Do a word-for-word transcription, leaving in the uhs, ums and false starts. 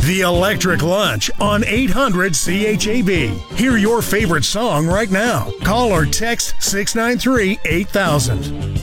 The Electric Lunch on eight hundred C H A B. Hear your favorite song right now. Call or text six nine three, eight thousand.